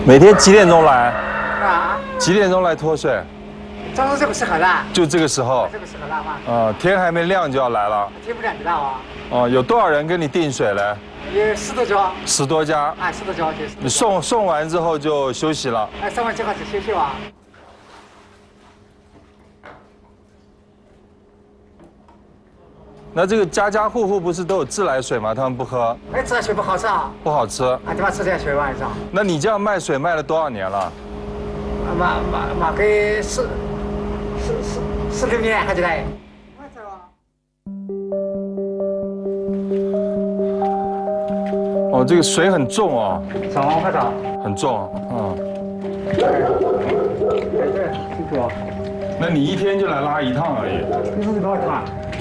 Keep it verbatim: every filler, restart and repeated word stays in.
每天几点钟来？ 啊？ 几点钟来脱水？ 早上这个时候啦。 就这个时候。 这个时候来嘛。 啊，天还没亮就要来了。 天不亮就来啊。 哦，有多少人跟你订水嘞？ 有十多家。 十多家。 啊，十多家就是。 你送送完之后就休息了。 哎，送完之后就休息哇。 那这个家家户户不是都有自来水吗？他们不喝。 哎，自来水不好吃啊。 不好吃。 啊，对吧？吃点水嘛，是吧？ 那你这样卖水卖了多少年了？ 啊，卖卖卖给十十十十六年还就来。 哦，这个水很重哦。 重，快走。 很重，嗯。 对对，辛苦。 那你一天就来拉一趟而已。 你是多少趟？